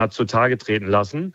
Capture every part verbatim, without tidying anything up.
hat zutage treten lassen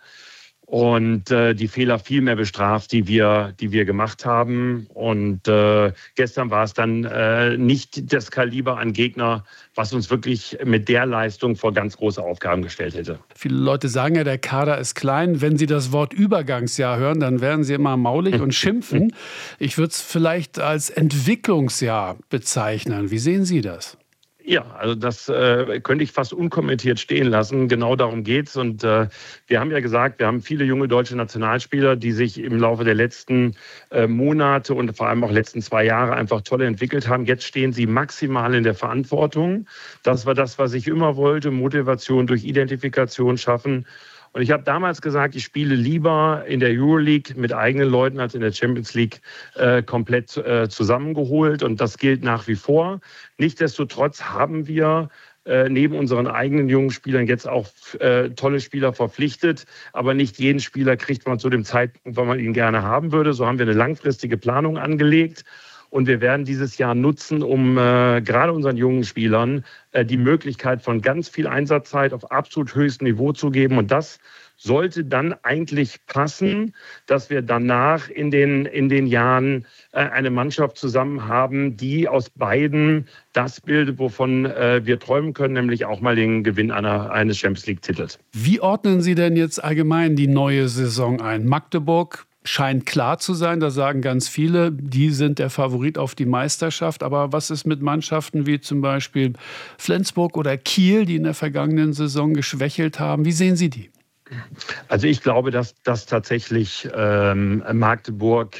und äh, die Fehler viel mehr bestraft, die wir, die wir gemacht haben. Und äh, gestern war es dann äh, nicht das Kaliber an Gegner, was uns wirklich mit der Leistung vor ganz große Aufgaben gestellt hätte. Viele Leute sagen ja, der Kader ist klein. Wenn Sie das Wort Übergangsjahr hören, dann werden Sie immer maulig und schimpfen. Ich würde es vielleicht als Entwicklungsjahr bezeichnen. Wie sehen Sie das? Ja, also das äh, könnte ich fast unkommentiert stehen lassen. Genau darum geht's. Und äh, wir haben ja gesagt, wir haben viele junge deutsche Nationalspieler, die sich im Laufe der letzten äh, Monate und vor allem auch letzten zwei Jahre einfach toll entwickelt haben. Jetzt stehen sie maximal in der Verantwortung. Das war das, was ich immer wollte. Motivation durch Identifikation schaffen. Und ich habe damals gesagt, ich spiele lieber in der Euroleague mit eigenen Leuten als in der Champions League äh, komplett äh, zusammengeholt. Und das gilt nach wie vor. Nichtsdestotrotz haben wir äh, neben unseren eigenen jungen Spielern jetzt auch äh, tolle Spieler verpflichtet. Aber nicht jeden Spieler kriegt man zu dem Zeitpunkt, wann man ihn gerne haben würde. So haben wir eine langfristige Planung angelegt. Und wir werden dieses Jahr nutzen, um äh, gerade unseren jungen Spielern äh, die Möglichkeit von ganz viel Einsatzzeit auf absolut höchstem Niveau zu geben. Und das sollte dann eigentlich passen, dass wir danach in den, in den Jahren äh, eine Mannschaft zusammen haben, die aus beiden das bildet, wovon äh, wir träumen können, nämlich auch mal den Gewinn einer, eines Champions League-Titels. Wie ordnen Sie denn jetzt allgemein die neue Saison ein? Magdeburg scheint klar zu sein, da sagen ganz viele, die sind der Favorit auf die Meisterschaft. Aber was ist mit Mannschaften wie zum Beispiel Flensburg oder Kiel, die in der vergangenen Saison geschwächelt haben? Wie sehen Sie die? Also ich glaube, dass, dass tatsächlich ähm, Magdeburg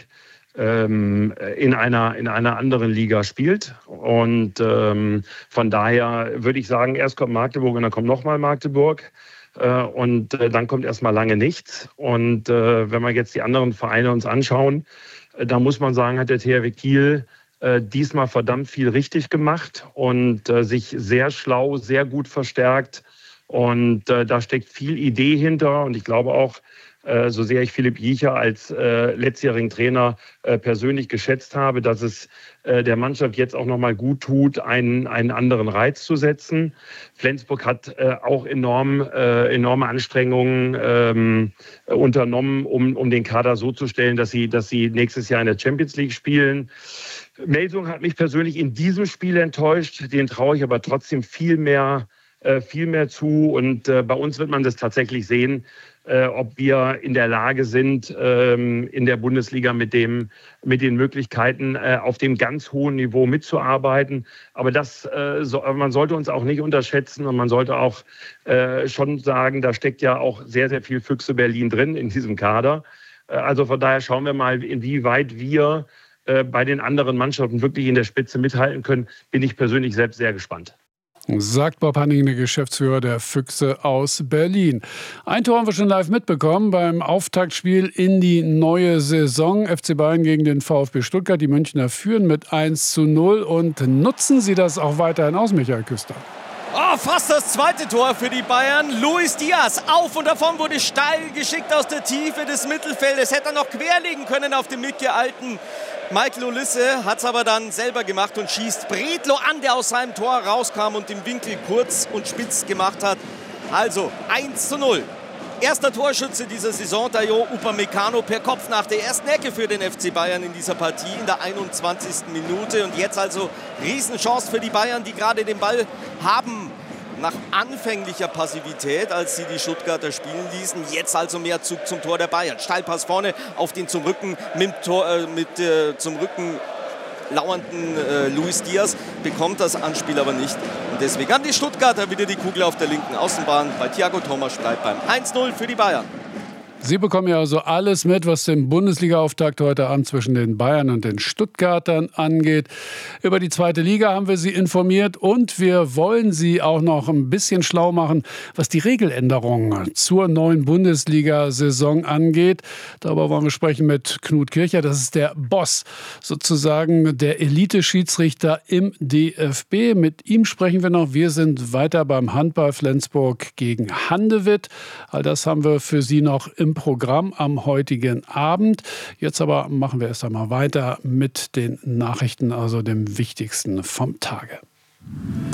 ähm, in einer, in einer anderen Liga spielt. Und ähm, von daher würde ich sagen, erst kommt Magdeburg und dann kommt nochmal Magdeburg. Und äh, dann kommt erstmal lange nichts. Und äh, wenn wir jetzt die anderen Vereine uns anschauen, äh, da muss man sagen, hat der T H W Kiel äh, diesmal verdammt viel richtig gemacht und äh, sich sehr schlau, sehr gut verstärkt. Und äh, da steckt viel Idee hinter. Und ich glaube auch, äh, so sehr ich Philipp Jiecher als äh, letztjährigen Trainer äh, persönlich geschätzt habe, dass es äh, der Mannschaft jetzt auch nochmal gut tut, einen, einen anderen Reiz zu setzen. Flensburg hat äh, auch enorm, äh, enorme Anstrengungen ähm, unternommen, um, um den Kader so zu stellen, dass sie, dass sie nächstes Jahr in der Champions League spielen. Melsung hat mich persönlich in diesem Spiel enttäuscht. Den traue ich aber trotzdem viel mehr, äh, viel mehr zu. Und äh, bei uns wird man das tatsächlich sehen, Äh, ob wir in der Lage sind, ähm, in der Bundesliga mit dem, mit den Möglichkeiten äh, auf dem ganz hohen Niveau mitzuarbeiten. Aber das, äh, so, man sollte uns auch nicht unterschätzen und man sollte auch äh, schon sagen, da steckt ja auch sehr, sehr viel Füchse Berlin drin in diesem Kader. Äh, also von daher schauen wir mal, inwieweit wir äh, bei den anderen Mannschaften wirklich in der Spitze mithalten können. Bin ich persönlich selbst sehr gespannt. Sagt Bob Hanning, der Geschäftsführer der Füchse aus Berlin. Ein Tor haben wir schon live mitbekommen beim Auftaktspiel in die neue Saison. F C Bayern gegen den VfB Stuttgart. Die Münchner führen mit eins zu null. Und nutzen Sie das auch weiterhin aus, Michael Küster? Oh, fast das zweite Tor für die Bayern. Luis Diaz auf und davon wurde steil geschickt aus der Tiefe des Mittelfeldes. Hätte er noch querlegen können auf den mitgealten Michael Olisse, hat es aber dann selber gemacht und schießt Bredlo an, der aus seinem Tor rauskam und den Winkel kurz und spitz gemacht hat. Also eins zu null. Erster Torschütze dieser Saison, Dayo Upamecano, per Kopf nach der ersten Ecke für den F C Bayern in dieser Partie in der einundzwanzigsten Minute. Und jetzt also Riesenchance für die Bayern, die gerade den Ball haben. Nach anfänglicher Passivität, als sie die Stuttgarter spielen ließen. Jetzt also mehr Zug zum Tor der Bayern. Steilpass vorne auf den zum Rücken, mit, Tor, äh, mit äh, zum Rücken lauernden äh, Luis Diaz. Bekommt das Anspiel aber nicht. Und deswegen haben die Stuttgarter wieder die Kugel auf der linken Außenbahn. Bei Thiago Thomas bleibt beim eins null für die Bayern. Sie bekommen ja also alles mit, was den Bundesliga-Auftakt heute Abend zwischen den Bayern und den Stuttgartern angeht. Über die zweite Liga haben wir Sie informiert und wir wollen Sie auch noch ein bisschen schlau machen, was die Regeländerungen zur neuen Bundesliga-Saison angeht. Darüber wollen wir sprechen mit Knut Kircher. Das ist der Boss, sozusagen der Elite-Schiedsrichter im D F B. Mit ihm sprechen wir noch. Wir sind weiter beim Handball Flensburg gegen Handewitt. All das haben wir für Sie noch im Programm am heutigen Abend. Jetzt aber machen wir erst einmal weiter mit den Nachrichten, also dem Wichtigsten vom Tage.